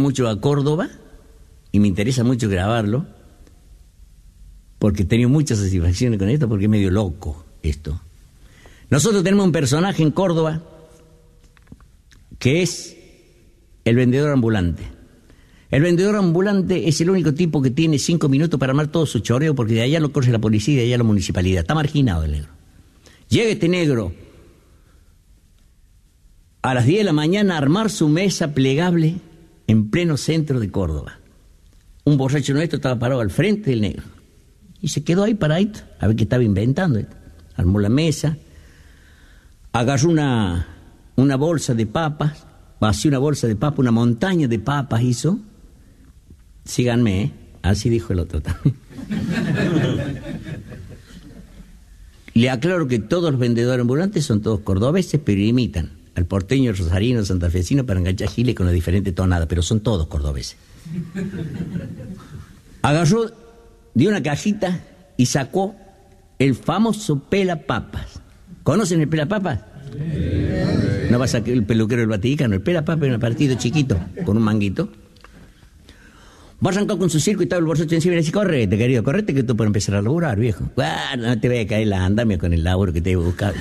mucho a Córdoba y me interesa mucho grabarlo porque he tenido muchas satisfacciones con esto porque es medio loco esto. Nosotros tenemos un personaje en Córdoba que es el vendedor ambulante. El vendedor ambulante es el único tipo que tiene 5 minutos para armar todo su choreo porque de allá lo corre la policía y de allá la municipalidad. Está marginado el negro. Llega este negro a las 10 de la mañana a armar su mesa plegable en pleno centro de Córdoba. Un borracho nuestro estaba parado al frente del negro y se quedó ahí paradito a ver qué estaba inventando. Armó la mesa, agarró una bolsa de papas, vació una bolsa de papas, una montaña de papas hizo. Síganme, así dijo el otro también. Le aclaro que todos los vendedores ambulantes son todos cordobeses, pero imitan al porteño, rosarino, santafesino para enganchar giles con una diferente tonada, pero son todos cordobeses. Agarró de una cajita y sacó el famoso pelapapas. ¿Conocen el pelapapas? No va a sacar el peluquero del Vaticano. El pelapapas es un partido chiquito, con un manguito. Va a arrancar con su circo y estaba el borracho encima y le dice: correte, querido, correte que tú puedes empezar a laburar, viejo. No te vayas a caer la andamia con el laburo que te he buscado.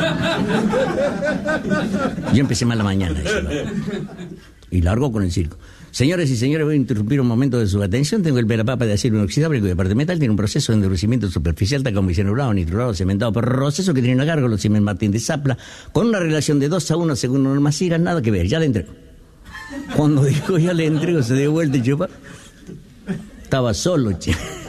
Yo empecé más la mañana. Y largó con el circo. Señores y señores, voy a interrumpir un momento de su atención. Tengo el pelapapa de acero inoxidable cuya parte metal tiene un proceso de endurecimiento superficial tal como bicenurado, nitrurado, cementado, proceso que tiene una gárgola Siemens Martín de Zapla con una relación de 2:1 según Norma Cira, nada que ver, ya le entrego. Cuando dijo ya le entrego, se dio vuelta y chupa. Estaba solo, che.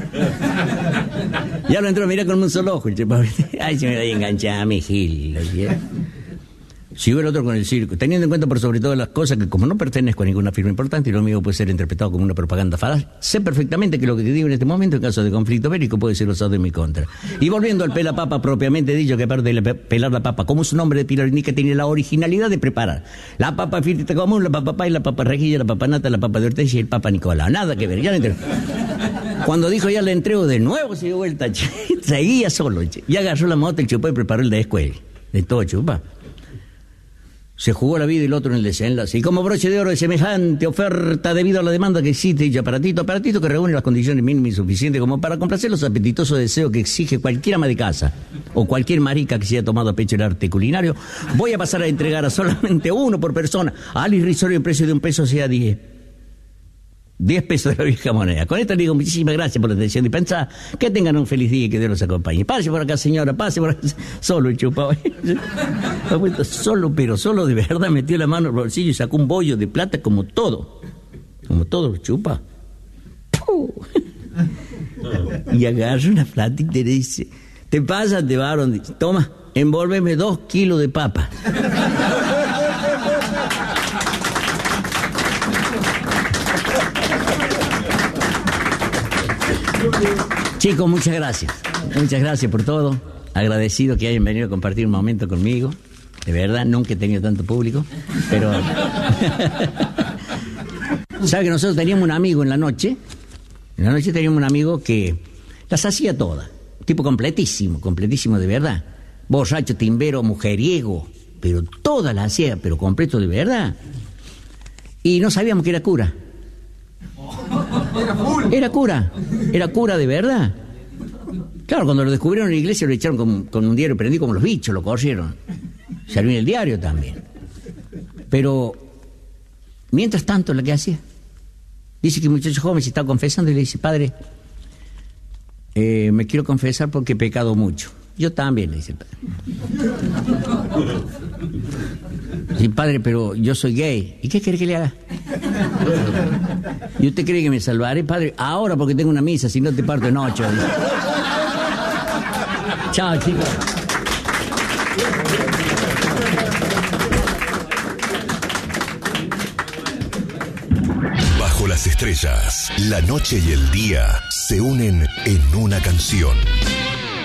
Ya lo entró, mira con un solo ojo, che. Ay, se me da ahí enganchada, mi gil. Siguió el otro con el circo, teniendo en cuenta por sobre todo las cosas que como no pertenezco a ninguna firma importante y lo mío puede ser interpretado como una propaganda falaz, sé perfectamente que lo que digo en este momento en caso de conflicto bélico puede ser usado en mi contra. Y volviendo al pelapapa propiamente dicho, que aparte de pelar la papa, como su nombre de Pilar indica, tiene la originalidad de preparar la papa frita común, la papa pay, la papa rejilla, la papa nata, la papa de Ortega y el papa Nicolau. Nada que ver, ya le entrego. Cuando dijo ya le entrego de nuevo, se dio vuelta, che. Seguía solo, che. Ya agarró la moto, el chupó y preparó el de escuela. De todo chupa. Se jugó la vida y el otro en el desenlace. Y como broche de oro de semejante oferta debido a la demanda que existe, y aparatito que reúne las condiciones mínimas y suficientes como para complacer los apetitosos deseos que exige cualquier ama de casa o cualquier marica que se haya tomado a pecho el arte culinario, voy a pasar a entregar a solamente uno por persona al irrisorio precio de $1 sea 10 pesos de la vieja moneda. Con esto le digo muchísimas gracias por la atención y pensar que tengan un feliz día y que Dios los acompañe. Pase por acá, señora, pase por acá. Solo el chupado. Ha vuelto solo, pero solo de verdad metió la mano en el bolsillo y sacó un bollo de plata como todo lo chupa. Y agarra una platita y le dice: te pasas de varón, toma, envólveme 2 kilos de papa. Chicos, muchas gracias por todo, agradecido que hayan venido a compartir un momento conmigo, de verdad, nunca he tenido tanto público, pero ¿sabe que nosotros teníamos un amigo en la noche teníamos un amigo que las hacía todas, tipo completísimo de verdad, borracho, timbero, mujeriego, pero todas las hacía, pero completo de verdad, y no sabíamos que era cura. Era cura de verdad. Claro, cuando lo descubrieron en la iglesia lo echaron con un diario prendido como los bichos, lo corrieron. Salió en el diario también. Pero, mientras tanto, ¿la que hacía? Dice que un muchacho joven se está confesando y le dice: padre, me quiero confesar porque he pecado mucho. Yo también, le dice el padre. Sí, padre, pero yo soy gay. ¿Y qué quiere que le haga? ¿Y usted cree que me salvaré, padre? Ahora porque tengo una misa, si no te parto en 8. Chao, chicos. Bajo las estrellas, la noche y el día se unen en una canción.